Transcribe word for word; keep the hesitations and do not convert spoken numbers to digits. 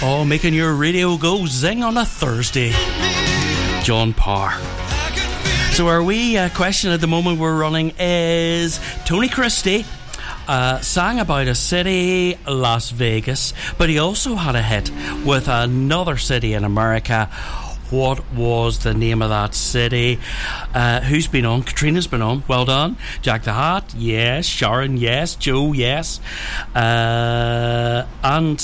Oh, making your radio go zing on a Thursday. John Parr. So our wee uh, question at the moment we're running is Tony Christie uh, sang about a city, Las Vegas, but he also had a hit with another city in America. What was the name of that city? Uh, who's been on? Katrina's been on. Well done. Jack the Hat, yes. Sharon, yes. Joe, yes. Uh, and